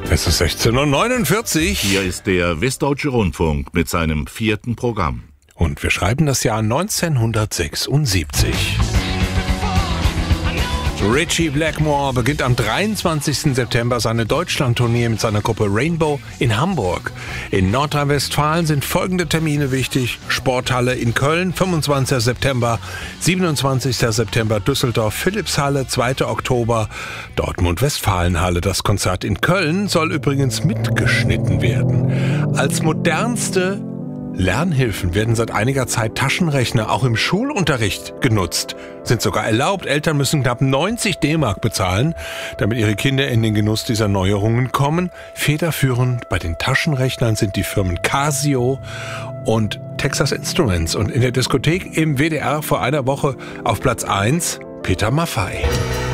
Es ist 16:49 Uhr. Hier ist der Westdeutsche Rundfunk mit seinem 4. Programm. Und wir schreiben das Jahr 1976. Ritchie Blackmore beginnt am 23. September seine Deutschlandtournee mit seiner Gruppe Rainbow in Hamburg. In Nordrhein-Westfalen sind folgende Termine wichtig. Sporthalle in Köln, 25. September, 27. September Düsseldorf, Philippshalle, 2. Oktober, Dortmund-Westfalenhalle. Das Konzert in Köln soll übrigens mitgeschnitten werden. Als modernste Lernhilfen werden seit einiger Zeit Taschenrechner auch im Schulunterricht genutzt. Sind sogar erlaubt. Eltern müssen knapp 90 D-Mark bezahlen, damit ihre Kinder in den Genuss dieser Neuerungen kommen. Federführend bei den Taschenrechnern sind die Firmen Casio und Texas Instruments. Und in der Diskothek im WDR vor einer Woche auf Platz 1 Peter Maffay.